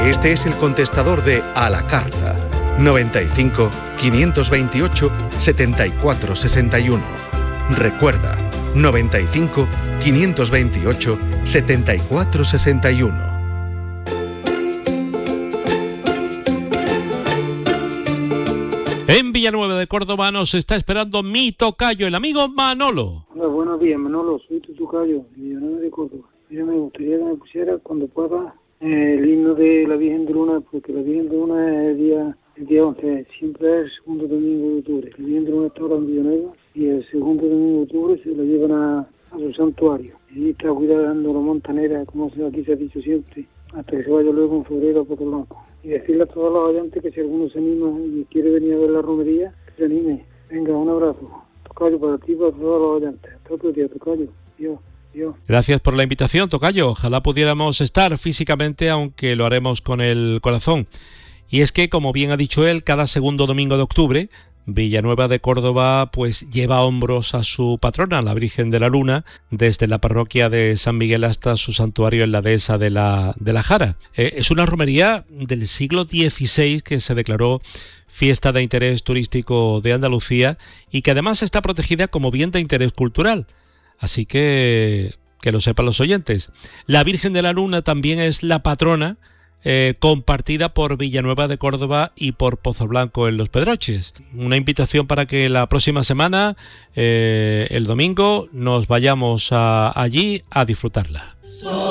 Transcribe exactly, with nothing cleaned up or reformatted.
Este es el contestador de A la Carta. noventa y cinco, quinientos veintiocho, setenta y cuatro sesenta y uno. Recuerda, noventa y cinco, quinientos veintiocho, setenta y cuatro sesenta y uno. En Villanueva de Córdoba nos está esperando mi tocayo, el amigo Manolo. Hola, buenos días, Manolo, soy tu tocayo, de Villanueva de Córdoba. Mira, me gustaría que me pusiera cuando pueda eh, el himno de la Virgen de Luna, porque la Virgen de Luna es el día, el día once, siempre es el segundo domingo de octubre. La Virgen de Luna está ahora en Villanueva y el segundo domingo de octubre se la llevan a, a su santuario. Y está cuidando la montanera, como aquí se ha dicho siempre, hasta que se vaya luego en febrero a Puerto Blanco. Y decirle a todos los oyentes que si alguno se anima y quiere venir a ver la romería, que se anime. Venga, un abrazo. Tocayo para ti, para todos los oyentes. Hasta otro día, tocayo. Dios, Dios. Gracias por la invitación, tocayo. Ojalá pudiéramos estar físicamente, aunque lo haremos con el corazón. Y es que, como bien ha dicho él, cada segundo domingo de octubre, Villanueva de Córdoba pues lleva a hombros a su patrona, la Virgen de la Luna, desde la parroquia de San Miguel hasta su santuario en la dehesa de la, de la Jara. Eh, es una romería del siglo dieciséis que se declaró fiesta de interés turístico de Andalucía y que además está protegida como bien de interés cultural. Así que que lo sepan los oyentes. La Virgen de la Luna también es la patrona Eh, compartida por Villanueva de Córdoba y por Pozo Blanco en Los Pedroches. Una invitación para que la próxima semana, eh, el domingo, nos vayamos a, allí a disfrutarla.